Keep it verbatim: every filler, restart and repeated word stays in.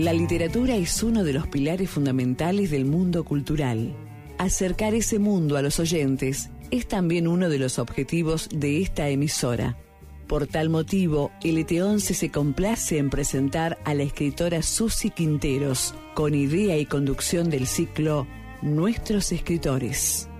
La literatura es uno de los pilares fundamentales del mundo cultural. Acercar ese mundo a los oyentes es también uno de los objetivos de esta emisora. Por tal motivo, L T once se complace en presentar a la escritora Susi Quinteros, con idea y conducción del ciclo Nuestros Escritores.